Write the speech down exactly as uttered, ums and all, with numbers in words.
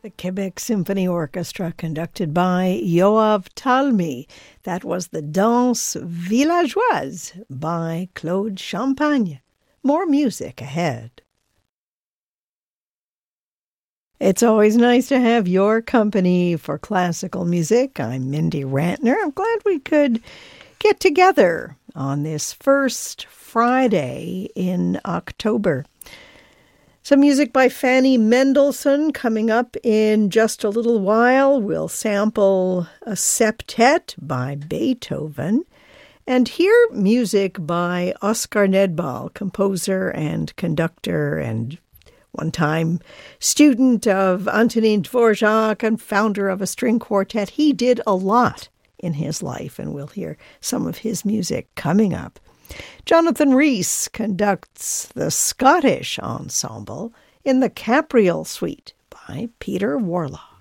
The Quebec Symphony Orchestra, conducted by Yoav Talmi. That was the Danse Villageoise by Claude Champagne. More music ahead. It's always nice to have your company for classical music. I'm Mindy Rantner. I'm glad we could get together on this first Friday in October. Some music by Fanny Mendelssohn coming up in just a little while. We'll sample a septet by Beethoven and hear music by Oskar Nedbal, composer and conductor and one-time student of Antonin Dvorak and founder of a string quartet. He did a lot in his life, and we'll hear some of his music coming up. Jonathan Rhys conducts the Scottish Ensemble in the Capriol Suite by Peter Warlock.